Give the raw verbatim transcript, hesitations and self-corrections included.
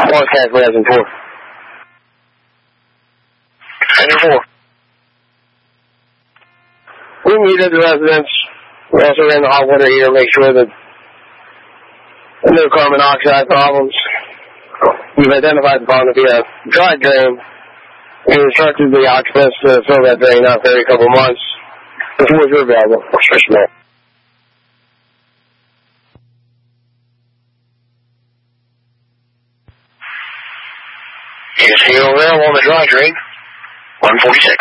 Forecast resin four. Engine four. We meet at the residence. We also ran the hot water heater, make sure that no carbon monoxide problems. We've identified the problem to be a dry drain. We instructed the occupants to fill that drain up every couple of months before you're available for small. Is he available on the dry drain? one forty-six.